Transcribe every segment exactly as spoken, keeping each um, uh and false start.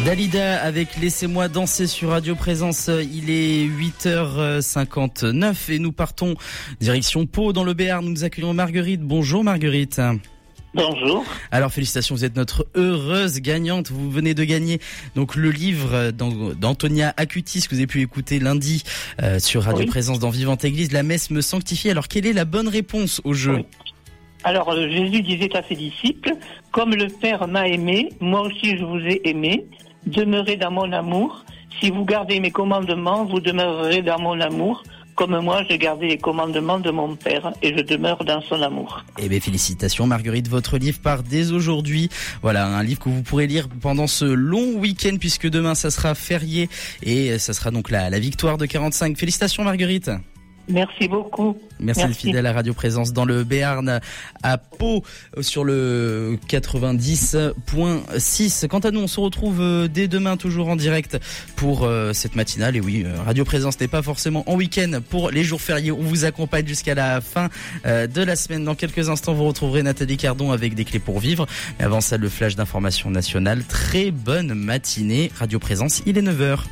Dalida avec Laissez-moi danser sur Radio Présence. Il est huit heures cinquante-neuf et nous partons direction Pau dans le Béarn. Nous accueillons Marguerite. Bonjour Marguerite. Bonjour. Alors félicitations, vous êtes notre heureuse gagnante. Vous venez de gagner donc le livre d'Antonia Acutis que vous avez pu écouter lundi euh, sur Radio oui. Présence dans Vivante Église. La messe me sanctifie. Alors quelle est la bonne réponse au jeu? oui. Alors euh, Jésus disait à ses disciples: comme le Père m'a aimé, moi aussi je vous ai aimé. Demeurez dans mon amour. Si vous gardez mes commandements, vous demeurerez dans mon amour. Comme moi, j'ai gardé les commandements de mon Père et je demeure dans son amour. Eh bien, félicitations Marguerite, votre livre part dès aujourd'hui. Voilà, un livre que vous pourrez lire pendant ce long week-end puisque demain, ça sera férié et ça sera donc la, la victoire de quarante-cinq. Félicitations Marguerite. Merci beaucoup. Merci, Merci. Fidèle à Radio Présence dans le Béarn à Pau sur le quatre-vingt-dix point six. Quant à nous, on se retrouve dès demain toujours en direct pour euh, cette matinale. Et oui, Radio Présence n'est pas forcément en week-end pour les jours fériés. On vous accompagne jusqu'à la fin euh, de la semaine. Dans quelques instants, vous retrouverez Nathalie Cardon avec des clés pour vivre. Mais avant ça, le flash d'information nationale. Très bonne matinée. Radio Présence, il est neuf heures.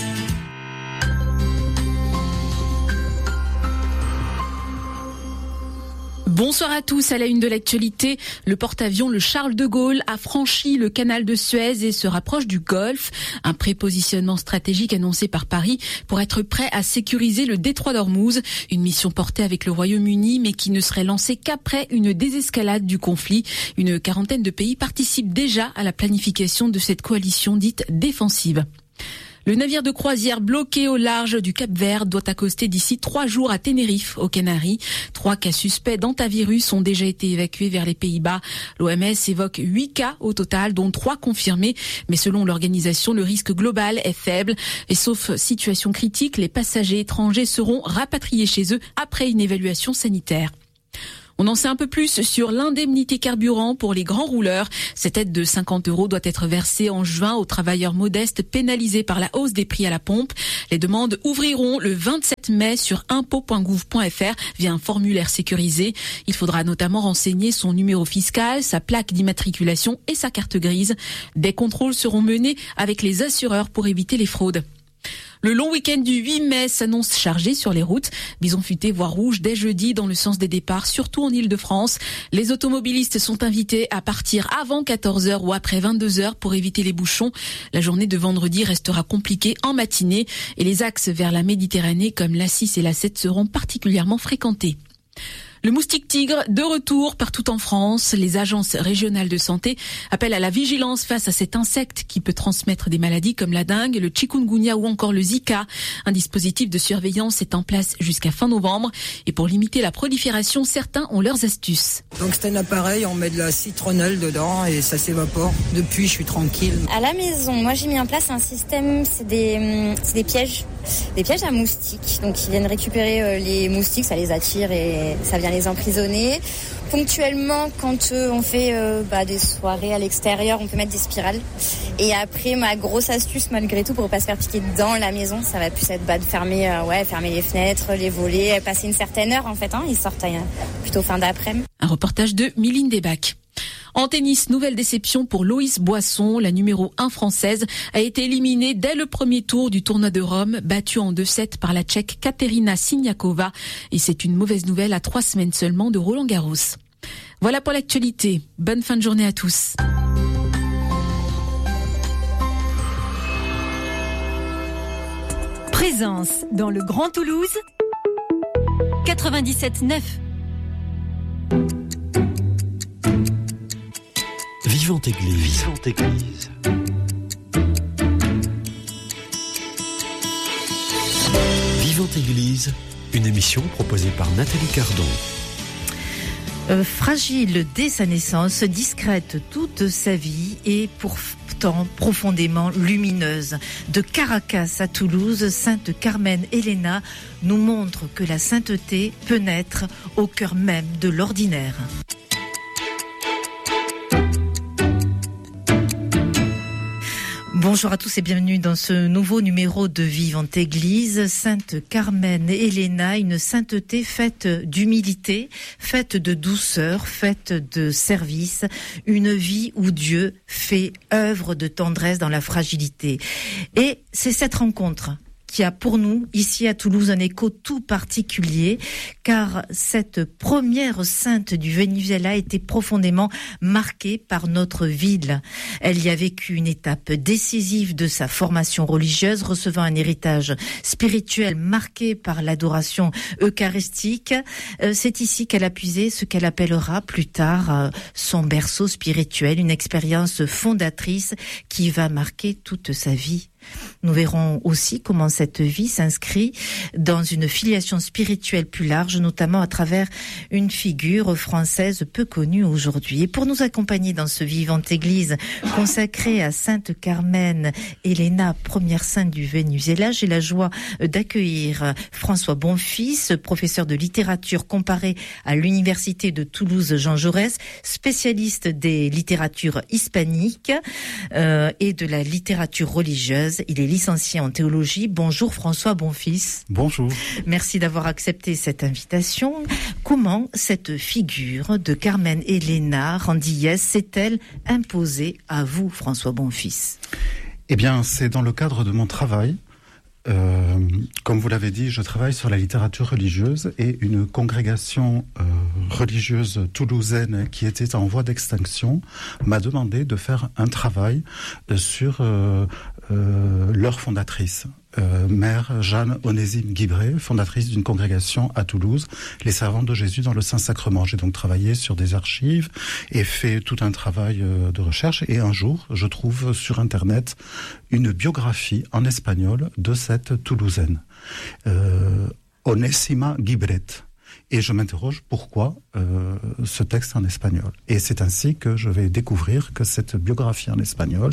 Bonsoir à tous. À la une de l'actualité, le porte-avions le Charles de Gaulle a franchi le canal de Suez et se rapproche du Golfe. Un prépositionnement stratégique annoncé par Paris pour être prêt à sécuriser le détroit d'Ormuz. Une mission portée avec le Royaume-Uni mais qui ne serait lancée qu'après une désescalade du conflit. Une quarantaine de pays participent déjà à la planification de cette coalition dite défensive. Le navire de croisière bloqué au large du Cap-Vert doit accoster d'ici trois jours à Tenerife, aux Canaries. Trois cas suspects d'antavirus ont déjà été évacués vers les Pays-Bas. L'O M S évoque huit cas au total, dont trois confirmés. Mais selon l'organisation, le risque global est faible. Et sauf situation critique, les passagers étrangers seront rapatriés chez eux après une évaluation sanitaire. On en sait un peu plus sur l'indemnité carburant pour les grands rouleurs. Cette aide de cinquante euros doit être versée en juin aux travailleurs modestes pénalisés par la hausse des prix à la pompe. Les demandes ouvriront le vingt-sept mai sur impôts point gouv point f r via un formulaire sécurisé. Il faudra notamment renseigner son numéro fiscal, sa plaque d'immatriculation et sa carte grise. Des contrôles seront menés avec les assureurs pour éviter les fraudes. Le long week-end du huit mai s'annonce chargé sur les routes. Bison futé voie rouge dès jeudi dans le sens des départs, surtout en Île-de-France. Les automobilistes sont invités à partir avant quatorze heures ou après vingt-deux heures pour éviter les bouchons. La journée de vendredi restera compliquée en matinée et les axes vers la Méditerranée comme l'A six et l'A sept seront particulièrement fréquentés. Le moustique tigre de retour partout en France. Les agences régionales de santé appellent à la vigilance face à cet insecte qui peut transmettre des maladies comme la dengue, le chikungunya ou encore le Zika. Un dispositif de surveillance est en place jusqu'à fin novembre. Et pour limiter la prolifération, certains ont leurs astuces. Donc c'est un appareil, on met de la citronnelle dedans et ça s'évapore. Depuis, je suis tranquille. À la maison, moi j'ai mis en place un système, c'est des, c'est des pièges. Des pièges à moustiques. Donc ils viennent récupérer les moustiques, ça les attire et ça vient les emprisonner. Ponctuellement, quand euh, on fait euh, bah, des soirées à l'extérieur, on peut mettre des spirales. Et après, ma grosse astuce, malgré tout, pour ne pas se faire piquer dans la maison, ça va plus être bah, de fermer, euh, ouais, fermer les fenêtres, les volets, passer une certaine heure en fait. Hein, ils sortent euh, plutôt fin d'après-midi. Un reportage de Miline Desbacs. En tennis, nouvelle déception pour Loïs Boisson. La numéro un française a été éliminée dès le premier tour du tournoi de Rome, battue en deux sept par la Tchèque Kateřina Siniakova. Et c'est une mauvaise nouvelle à trois semaines seulement de Roland Garros. Voilà pour l'actualité. Bonne fin de journée à tous. Présence dans le Grand Toulouse, quatre-vingt-dix-sept neuf. Vivante Église. Vivante Église. Vivante Église, une émission proposée par Nathalie Cardon. Euh, fragile dès sa naissance, discrète toute sa vie et pourtant profondément lumineuse. De Caracas à Toulouse, Sainte Carmen Elena nous montre que la sainteté peut naître au cœur même de l'ordinaire. Bonjour à tous et bienvenue dans ce nouveau numéro de Vivante Église. Sainte Carmen Elena, une sainteté faite d'humilité, faite de douceur, faite de service, une vie où Dieu fait œuvre de tendresse dans la fragilité. Et c'est cette rencontre qui a pour nous, ici à Toulouse, un écho tout particulier, car cette première sainte du Venezuela a été profondément marquée par notre ville. Elle y a vécu une étape décisive de sa formation religieuse, recevant un héritage spirituel marqué par l'adoration eucharistique. C'est ici qu'elle a puisé ce qu'elle appellera plus tard son berceau spirituel, une expérience fondatrice qui va marquer toute sa vie. Nous verrons aussi comment cette vie s'inscrit dans une filiation spirituelle plus large, notamment à travers une figure française peu connue aujourd'hui. Et pour nous accompagner dans ce Vivante Église consacré à Sainte Carmen Elena, première sainte du Venezuela, j'ai la joie d'accueillir François Bonfils, professeur de littérature comparée à l'Université de Toulouse Jean Jaurès, spécialiste des littératures hispaniques euh, et de la littérature religieuse. Il est licencié en théologie. Bonjour François Bonfils. Bonjour. Merci d'avoir accepté cette invitation. Comment cette figure de Carmen Elena Randíez s'est-elle imposée à vous, François Bonfils ? Eh bien, c'est dans le cadre de mon travail. Euh, comme vous l'avez dit, je travaille sur la littérature religieuse et une congrégation euh, religieuse toulousaine qui était en voie d'extinction m'a demandé de faire un travail euh, sur euh, euh, leur fondatrice, euh, Mère Jeanne Onésime Guibret, fondatrice d'une congrégation à Toulouse, les Servantes de Jésus dans le Saint-Sacrement. J'ai donc travaillé sur des archives et fait tout un travail euh, de recherche. Et un jour, je trouve sur Internet une biographie en espagnol de cette Toulousaine, euh, Onésima Guibret. Et je m'interroge pourquoi euh, ce texte en espagnol. Et c'est ainsi que je vais découvrir que cette biographie en espagnol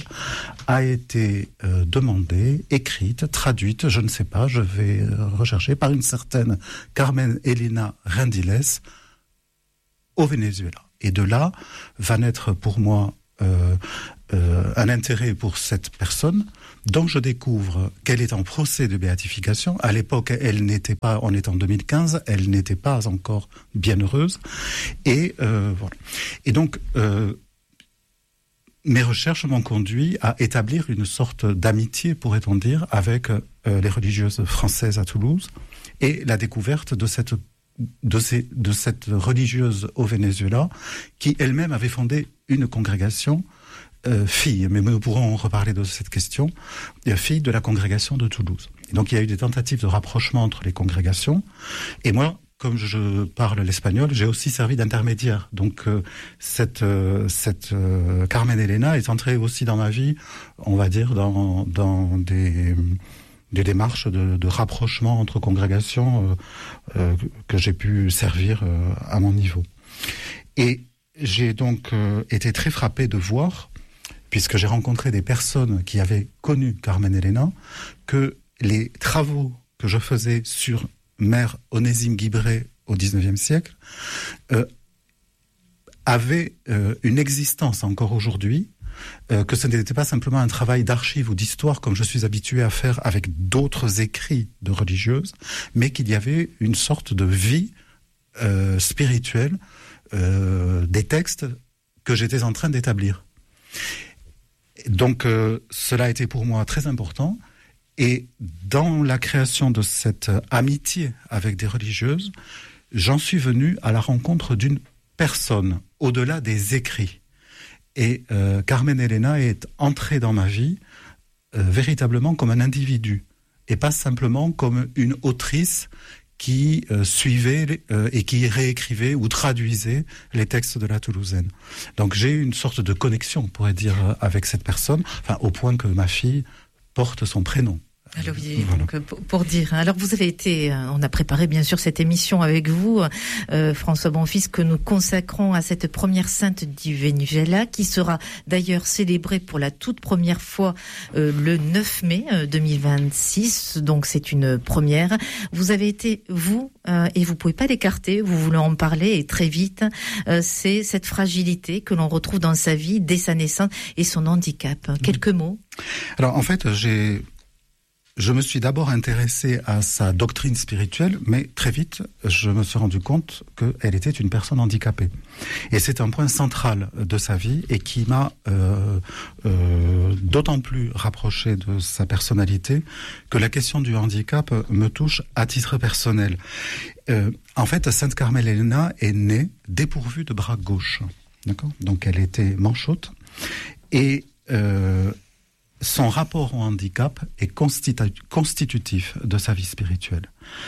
a été euh, demandée, écrite, traduite, je ne sais pas, je vais euh, rechercher, par une certaine Carmen Elena Randíez au Venezuela. Et de là va naître pour moi euh, euh, un intérêt pour cette personne, dont je découvre qu'elle est en procès de béatification. À l'époque, elle n'était pas, on est en deux mille quinze, elle n'était pas encore bienheureuse. Et euh, voilà. Et donc, euh, mes recherches m'ont conduit à établir une sorte d'amitié, pourrait-on dire, avec euh, les religieuses françaises à Toulouse, et la découverte de cette de, ces, de cette religieuse au Venezuela, qui elle-même avait fondé une congrégation Euh, fille, mais nous pourrons reparler de cette question, euh, fille de la congrégation de Toulouse. Et donc il y a eu des tentatives de rapprochement entre les congrégations, et moi, comme je parle l'espagnol, j'ai aussi servi d'intermédiaire. Donc euh, cette, euh, cette euh, Carmen Elena est entrée aussi dans ma vie, on va dire, dans, dans des, des démarches de, de rapprochement entre congrégations euh, euh, que j'ai pu servir euh, à mon niveau. Et j'ai donc euh, été très frappé de voir, puisque j'ai rencontré des personnes qui avaient connu Carmen Elena, que les travaux que je faisais sur Mère Onésime Guibret au dix-neuvième siècle euh, avaient euh, une existence encore aujourd'hui, euh, que ce n'était pas simplement un travail d'archives ou d'histoire comme je suis habitué à faire avec d'autres écrits de religieuses, mais qu'il y avait une sorte de vie euh, spirituelle euh, des textes que j'étais en train d'établir. Donc euh, cela a été pour moi très important, et dans la création de cette amitié avec des religieuses, j'en suis venu à la rencontre d'une personne au-delà des écrits. Et euh, Carmen Elena est entrée dans ma vie euh, véritablement comme un individu, et pas simplement comme une autrice qui euh, suivait euh, et qui réécrivait ou traduisait les textes de la Toulousaine. Donc j'ai eu une sorte de connexion, on pourrait dire, avec cette personne, enfin au point que ma fille porte son prénom. Alors oui, voilà. Donc, pour dire. Alors vous avez été, on a préparé bien sûr cette émission avec vous, euh, François Bonfils, que nous consacrons à cette première sainte du Venezuela, qui sera d'ailleurs célébrée pour la toute première fois euh, le neuf mai deux mille vingt-six. Donc c'est une première. Vous avez été, vous, euh, et vous pouvez pas l'écarter, vous voulez en parler et très vite, euh, c'est cette fragilité que l'on retrouve dans sa vie dès sa naissance et son handicap. Quelques mots. Alors en fait, j'ai... Je me suis d'abord intéressé à sa doctrine spirituelle, mais très vite, je me suis rendu compte qu'elle était une personne handicapée. Et c'est un point central de sa vie et qui m'a euh, euh, d'autant plus rapproché de sa personnalité que la question du handicap me touche à titre personnel. Euh, en fait, Sainte Carmel Elena est née dépourvue de bras gauche. D'accord ? Donc elle était manchotte et... Euh, son rapport au handicap est constitu- constitutif de sa vie spirituelle.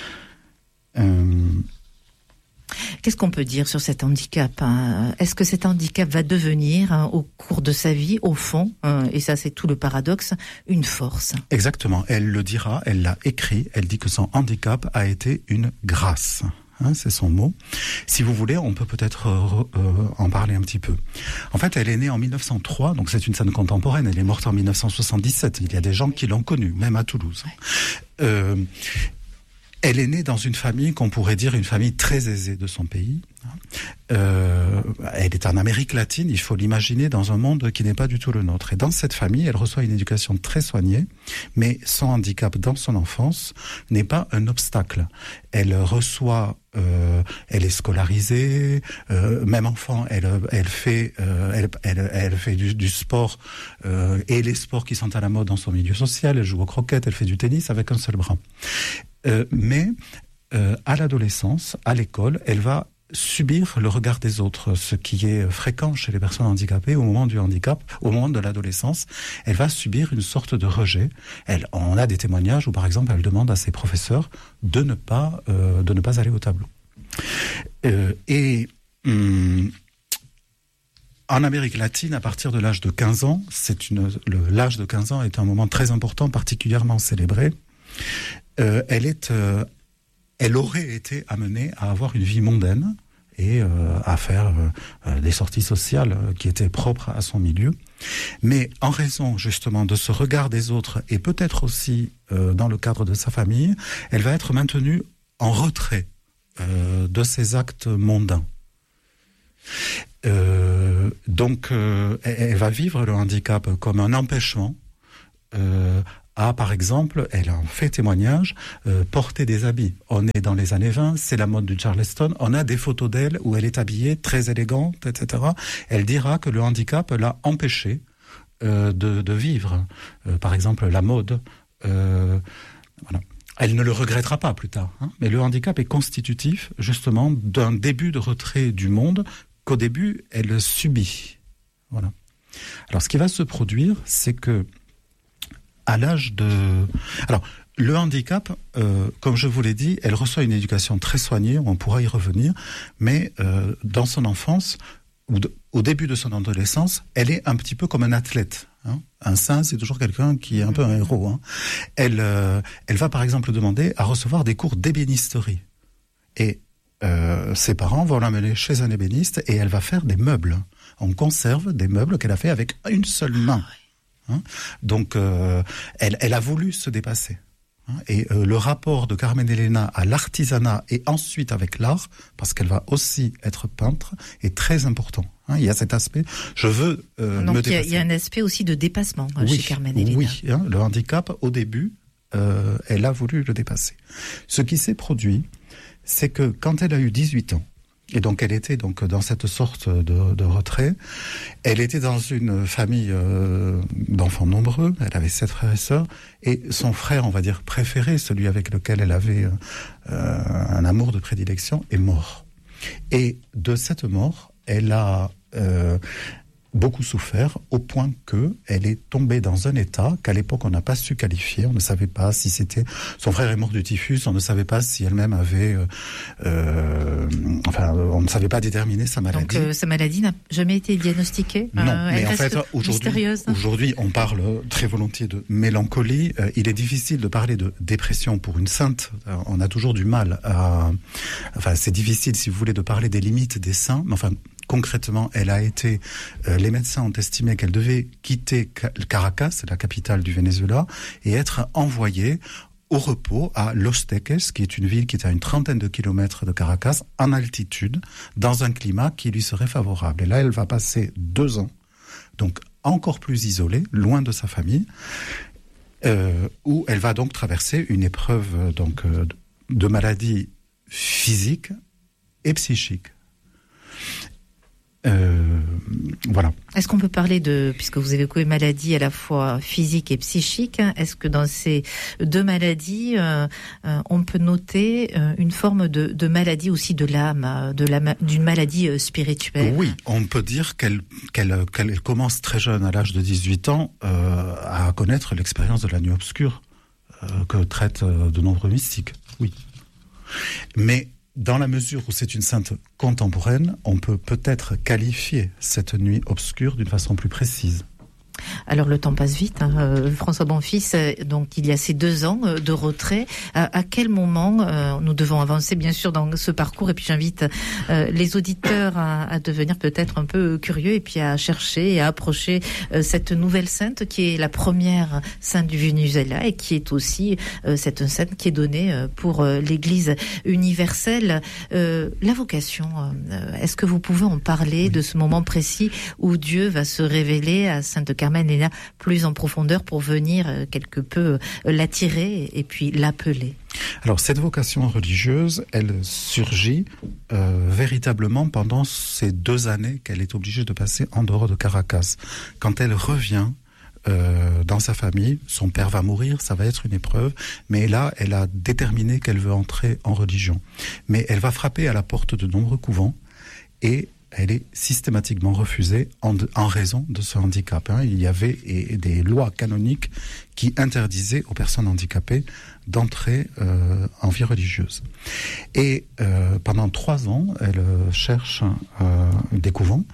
Euh... Qu'est-ce qu'on peut dire sur cet handicap, hein ? Est-ce que cet handicap va devenir, hein, au cours de sa vie, au fond, hein, et ça c'est tout le paradoxe, une force ? Exactement, elle le dira, elle l'a écrit, elle dit que son handicap a été une grâce. Hein, c'est son mot. Si vous voulez, on peut peut-être euh, euh, en parler un petit peu. En fait, elle est née en mille neuf cent trois, donc c'est une sainte contemporaine. Elle est morte en mille neuf cent soixante-dix-sept. Il y a des gens qui l'ont connue, même à Toulouse. Ouais. Euh, elle est née dans une famille qu'on pourrait dire une famille très aisée de son pays. Euh, elle est en Amérique latine, il faut l'imaginer dans un monde qui n'est pas du tout le nôtre. Et dans cette famille, elle reçoit une éducation très soignée, mais son handicap dans son enfance n'est pas un obstacle. Elle reçoit, euh, elle est scolarisée, euh, même enfant, elle, elle fait, euh, elle, elle, elle fait du, du sport euh, et les sports qui sont à la mode dans son milieu social. Elle joue au croquet, elle fait du tennis avec un seul bras. Euh, mais euh, à l'adolescence, à l'école, elle va subir le regard des autres, ce qui est fréquent chez les personnes handicapées au moment du handicap, au moment de l'adolescence. Elle va subir une sorte de rejet. Elle, on a des témoignages où, par exemple, elle demande à ses professeurs de ne pas, euh, de ne pas aller au tableau. Euh, et hum, en Amérique latine, à partir de l'âge de quinze ans, c'est une, le, l'âge de quinze ans est un moment très important, particulièrement célébré. Euh, elle est, euh, elle aurait été amenée à avoir une vie mondaine et euh, à faire euh, des sorties sociales qui étaient propres à son milieu. Mais en raison justement de ce regard des autres et peut-être aussi euh, dans le cadre de sa famille, elle va être maintenue en retrait euh, de ses actes mondains. Euh, donc euh, elle, elle va vivre le handicap comme un empêchement euh, à, par exemple, elle en fait témoignage, euh, porter des habits. On est dans les années vingt, c'est la mode du Charleston, on a des photos d'elle où elle est habillée, très élégante, et cetera. Elle dira que le handicap l'a empêchée euh, de, de vivre, euh, par exemple, la mode. Euh, voilà. Elle ne le regrettera pas plus tard, hein, mais le handicap est constitutif, justement, d'un début de retrait du monde qu'au début, elle subit. Voilà. Alors, ce qui va se produire, c'est que à l'âge de... Alors, le handicap, euh, comme je vous l'ai dit, elle reçoit une éducation très soignée, on pourra y revenir, mais euh, dans son enfance, ou de, au début de son adolescence, elle est un petit peu comme un athlète. Hein. Un saint, c'est toujours quelqu'un qui est un peu un héros. Hein. Elle, euh, elle va par exemple demander à recevoir des cours d'ébénisterie. Et euh, ses parents vont l'amener chez un ébéniste et elle va faire des meubles. On conserve des meubles qu'elle a fait avec une seule main. Hein. Donc, euh, elle, elle a voulu se dépasser. Hein. Et euh, le rapport de Carmen Elena à l'artisanat et ensuite avec l'art, parce qu'elle va aussi être peintre, est très important. Hein. Il y a cet aspect. Je veux euh, Donc, me il y, a, dépasser. il y a un aspect aussi de dépassement hein, oui, chez Carmen Elena. Oui, hein, le handicap, au début, euh, elle a voulu le dépasser. Ce qui s'est produit, c'est que quand elle a eu dix-huit ans, et donc elle était donc dans cette sorte de, de retrait. Elle était dans une famille euh, d'enfants nombreux. Elle avait sept frères et sœurs. Et son frère, on va dire préféré, celui avec lequel elle avait euh, un amour de prédilection, est mort. Et de cette mort, elle a, euh, beaucoup souffert au point qu'elle est tombée dans un état qu'à l'époque on n'a pas su qualifier. On ne savait pas si c'était... Son frère est mort du typhus, on ne savait pas si elle-même avait... Euh, euh, enfin, on ne savait pas déterminer sa maladie. Donc euh, sa maladie n'a jamais été diagnostiquée. Non, euh, mais en fait, aujourd'hui, aujourd'hui, on parle très volontiers de mélancolie. Euh, il est difficile de parler de dépression pour une sainte. Euh, on a toujours du mal à... Enfin, c'est difficile, si vous voulez, de parler des limites des saints, mais enfin... Concrètement, elle a été. Euh, les médecins ont estimé qu'elle devait quitter Caracas, la capitale du Venezuela, et être envoyée au repos à Los Teques, qui est une ville qui est à une trentaine de kilomètres de Caracas, en altitude, dans un climat qui lui serait favorable. Et là, elle va passer deux ans, donc encore plus isolée, loin de sa famille, euh, où elle va donc traverser une épreuve donc euh, de maladie physique et psychique. Euh, voilà. Est-ce qu'on peut parler de, puisque vous évoquez maladies à la fois physiques et psychiques, hein, est-ce que dans ces deux maladies, euh, euh, on peut noter euh, une forme de, de maladie aussi de l'âme, de la, d'une maladie euh, spirituelle? Oui, on peut dire qu'elle, qu'elle, qu'elle commence très jeune, à l'âge de dix-huit ans, euh, à connaître l'expérience de la nuit obscure euh, que traitent euh, de nombreux mystiques. Oui. Mais dans la mesure où c'est une sainte contemporaine, on peut peut-être qualifier cette nuit obscure d'une façon plus précise. Alors le temps passe vite, hein. euh, François Bonfils, euh, donc il y a ces deux ans euh, de retrait. Euh, à quel moment euh, nous devons avancer bien sûr dans ce parcours, et puis j'invite euh, les auditeurs à, à devenir peut-être un peu curieux et puis à chercher et à approcher euh, cette nouvelle sainte qui est la première sainte du Venezuela et qui est aussi euh, cette sainte qui est donnée euh, pour euh, l'Église universelle. Euh, la vocation, euh, est-ce que vous pouvez en parler de ce moment précis où Dieu va se révéler à Sainte Carmen Elena plus en profondeur pour venir euh, quelque peu euh, l'attirer et puis l'appeler? Alors cette vocation religieuse, elle surgit euh, véritablement pendant ces deux années qu'elle est obligée de passer en dehors de Caracas. Quand elle revient euh, dans sa famille, son père va mourir, ça va être une épreuve, mais là elle a déterminé qu'elle veut entrer en religion. Mais elle va frapper à la porte de nombreux couvents et elle est systématiquement refusée en, de, en raison de ce handicap. Hein. Il y avait et, des lois canoniques qui interdisaient aux personnes handicapées d'entrer euh, en vie religieuse. Et euh, pendant trois ans, elle euh, cherche euh, des couvents.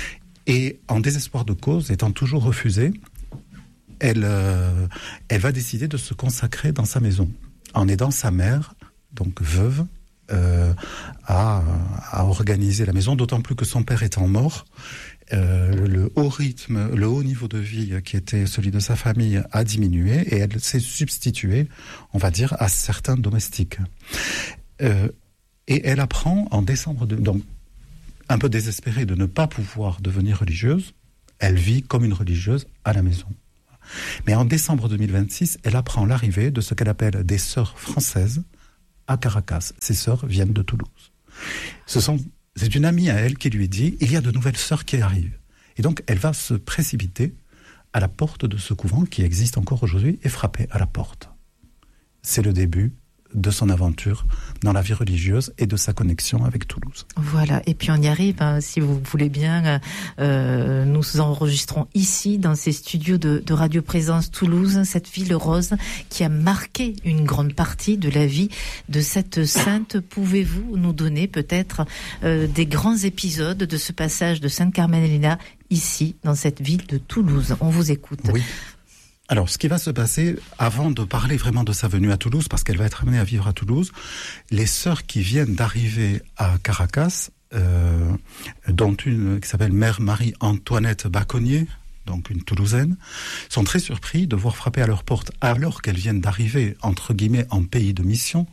Et en désespoir de cause, étant toujours refusée, elle, euh, elle va décider de se consacrer dans sa maison, en aidant sa mère, donc veuve, Euh, à, à organiser la maison, d'autant plus que son père étant mort, euh, le haut rythme, le haut niveau de vie qui était celui de sa famille a diminué et elle s'est substituée, on va dire, à certains domestiques. Euh, et elle apprend en décembre, de, donc un peu désespérée de ne pas pouvoir devenir religieuse, elle vit comme une religieuse à la maison. Mais en décembre deux mille vingt-six, elle apprend l'arrivée de ce qu'elle appelle des sœurs françaises à Caracas. Ces sœurs viennent de Toulouse. Ce sont, c'est une amie à elle qui lui dit « Il y a de nouvelles sœurs qui arrivent ». Et donc, elle va se précipiter à la porte de ce couvent qui existe encore aujourd'hui et frapper à la porte. C'est le début de son aventure dans la vie religieuse et de sa connexion avec Toulouse. Voilà, et puis on y arrive, hein, si vous voulez bien, euh, nous enregistrons ici, dans ces studios de, de Radio Présence Toulouse, cette ville rose qui a marqué une grande partie de la vie de cette sainte. Pouvez-vous nous donner peut-être euh, des grands épisodes de ce passage de Sainte Carmen Elena ici, dans cette ville de Toulouse? On vous écoute. Oui. Alors, ce qui va se passer, avant de parler vraiment de sa venue à Toulouse, parce qu'elle va être amenée à vivre à Toulouse, les sœurs qui viennent d'arriver à Caracas, euh, dont une qui s'appelle Mère Marie-Antoinette Baconnier, donc une Toulousaine, sont très surpris de voir frapper à leur porte, alors qu'elles viennent d'arriver, entre guillemets, en pays de mission,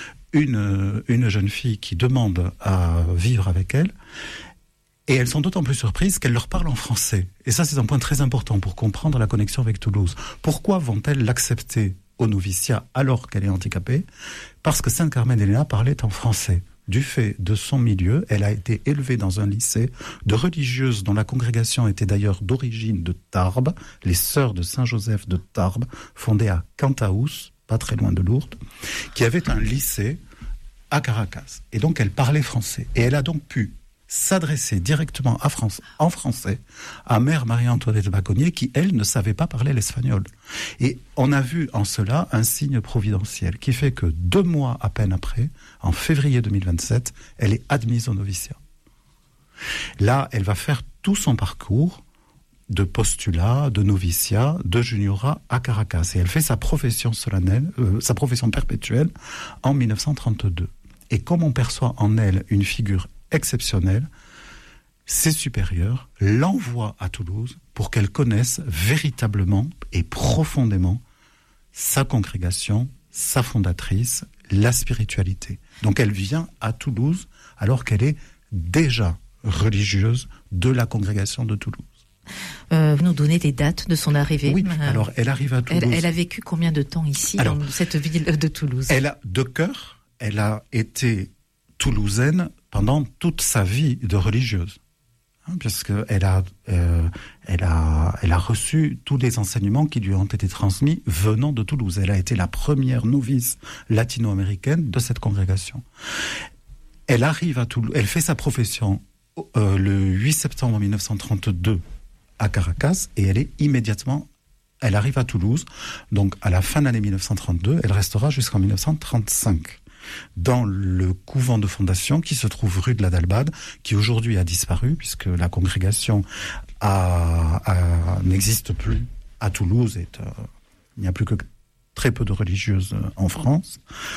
une, une jeune fille qui demande à vivre avec elle. Et elles sont d'autant plus surprises qu'elle leur parle en français. Et ça, c'est un point très important pour comprendre la connexion avec Toulouse. Pourquoi vont-elles l'accepter au noviciat alors qu'elle est handicapée? Parce que Sainte Carmen Elena parlait en français. Du fait de son milieu, elle a été élevée dans un lycée de religieuses dont la congrégation était d'ailleurs d'origine de Tarbes, les Sœurs de Saint-Joseph de Tarbes, fondées à Cantaous, pas très loin de Lourdes, qui avait un lycée à Caracas. Et donc, elle parlait français. Et elle a donc pu s'adresser directement à France, en français à Mère Marie-Antoinette Baconnier, qui, elle, ne savait pas parler l'espagnol. Et on a vu en cela un signe providentiel qui fait que deux mois à peine après, en février deux mille vingt-sept, elle est admise au noviciat. Là, elle va faire tout son parcours de postulat, de noviciat, de juniorat à Caracas. Et elle fait sa profession solennelle, euh, sa profession perpétuelle en dix-neuf cent trente-deux. Et comme on perçoit en elle une figure exceptionnelle, ses supérieurs l'envoient à Toulouse pour qu'elle connaisse véritablement et profondément sa congrégation, sa fondatrice, la spiritualité. Donc elle vient à Toulouse alors qu'elle est déjà religieuse de la congrégation de Toulouse. Euh, vous nous donnez les dates de son arrivée. Oui, alors elle arrive à Toulouse. Elle, elle a vécu combien de temps ici, alors, dans cette ville de Toulouse? Elle a, de cœur, elle a été toulousaine pendant toute sa vie de religieuse. Hein, puisqu'elle a, euh, elle a, elle a reçu tous les enseignements qui lui ont été transmis venant de Toulouse. Elle a été la première novice latino-américaine de cette congrégation. Elle arrive à Toulouse, elle fait sa profession euh, le huit septembre mille neuf cent trente-deux à Caracas, et elle est immédiatement, elle arrive à Toulouse, donc à la fin de l'année mille neuf cent trente-deux, elle restera jusqu'en mille neuf cent trente-cinq, dans le couvent de fondation qui se trouve rue de la Dalbade, qui aujourd'hui a disparu, puisque la congrégation a, a, n'existe plus à Toulouse, et, euh, il n'y a plus que très peu de religieuses en France,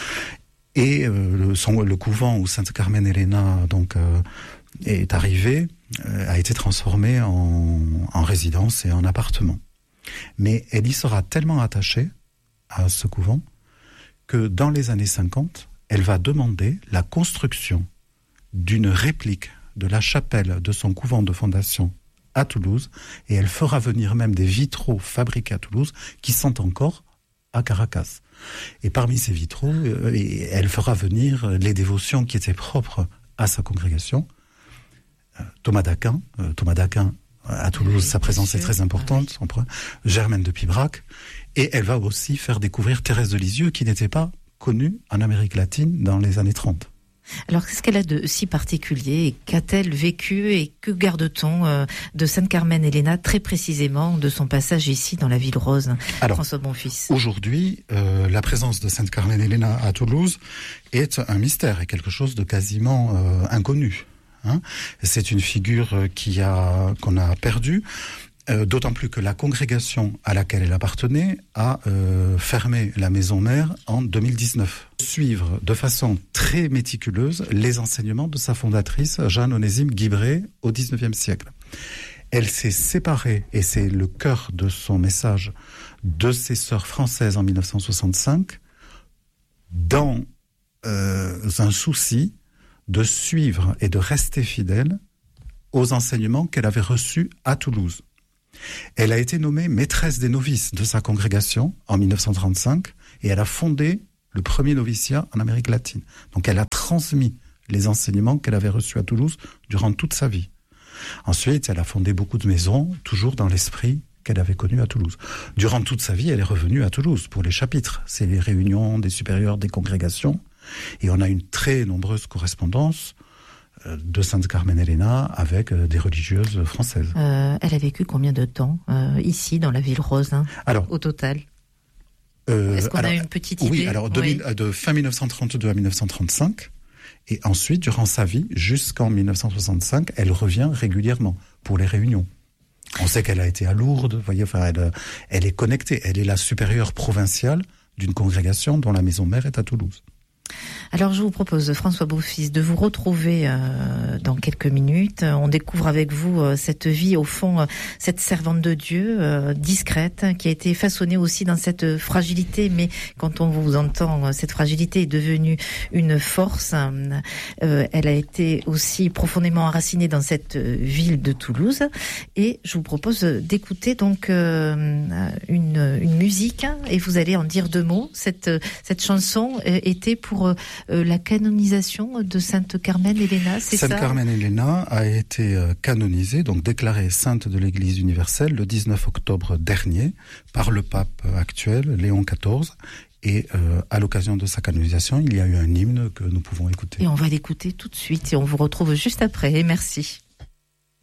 et euh, le, son, le couvent où Sainte Carmen Elena donc, euh, est arrivée, a été transformée en, en résidence et en appartement. Mais elle y sera tellement attachée à ce couvent que dans les années cinquante, elle va demander la construction d'une réplique de la chapelle de son couvent de fondation à Toulouse, et elle fera venir même des vitraux fabriqués à Toulouse qui sont encore à Caracas. Et parmi ces vitraux, euh, elle fera venir les dévotions qui étaient propres à sa congrégation. Thomas d'Aquin, euh, Thomas d'Aquin à Toulouse, oui, sa présence est très importante, oui. Germaine de Pibrac, et elle va aussi faire découvrir Thérèse de Lisieux, qui n'était pas connue en Amérique latine dans les années trente. Alors, qu'est-ce qu'elle a de si particulier, et qu'a-t-elle vécu, et que garde-t-on euh, de Sainte Carmen Elena, très précisément de son passage ici dans la Ville Rose? Alors, François Bonfils. Aujourd'hui, euh, la présence de Sainte Carmen Elena à Toulouse est un mystère, et quelque chose de quasiment euh, inconnu. Hein, c'est une figure qui a, qu'on a perdue, euh, d'autant plus que la congrégation à laquelle elle appartenait a euh, fermé la maison mère en deux mille dix-neuf. Suivre de façon très méticuleuse les enseignements de sa fondatrice, Jeanne-Onésime Guibret, au dix-neuvième siècle. Elle s'est séparée, et c'est le cœur de son message, de ses sœurs françaises en mille neuf cent soixante-cinq, dans euh, un souci de suivre et de rester fidèle aux enseignements qu'elle avait reçus à Toulouse. Elle a été nommée maîtresse des novices de sa congrégation en mille neuf cent trente-cinq, et elle a fondé le premier noviciat en Amérique latine. Donc elle a transmis les enseignements qu'elle avait reçus à Toulouse durant toute sa vie. Ensuite, elle a fondé beaucoup de maisons, toujours dans l'esprit qu'elle avait connu à Toulouse. Durant toute sa vie, elle est revenue à Toulouse pour les chapitres. C'est les réunions des supérieurs des congrégations. Et on a une très nombreuse correspondance de Sainte Carmen Elena avec des religieuses françaises. Euh, elle a vécu combien de temps euh, ici, dans la Ville Rose, hein, alors, au total euh, Est-ce qu'on alors, a une petite idée? Oui, alors de, oui. Mille, de fin mille neuf cent trente-deux à mille neuf cent trente-cinq, et ensuite, durant sa vie, jusqu'en mille neuf cent soixante-cinq, elle revient régulièrement pour les réunions. On sait qu'elle a été à Lourdes, vous voyez, enfin, elle, elle est connectée. Elle est la supérieure provinciale d'une congrégation dont la maison mère est à Toulouse. Alors je vous propose, François Bonfils, de vous retrouver euh, dans quelques minutes. On découvre avec vous euh, cette vie, au fond, euh, cette servante de Dieu, euh, discrète, qui a été façonnée aussi dans cette fragilité, mais quand on vous entend, cette fragilité est devenue une force. Euh, elle a été aussi profondément enracinée dans cette ville de Toulouse. Et je vous propose d'écouter donc euh, une, une musique, et vous allez en dire deux mots. Cette, cette chanson euh, était pour Euh, la canonisation de Sainte Carmen Elena, c'est Sainte ça? Sainte Carmen Elena a été euh, canonisée, donc déclarée sainte de l'Église universelle le dix-neuf octobre dernier par le pape actuel, Léon quatorze, Et euh, à l'occasion de sa canonisation, il y a eu un hymne que nous pouvons écouter. Et on va l'écouter tout de suite et on vous retrouve juste après. Et merci.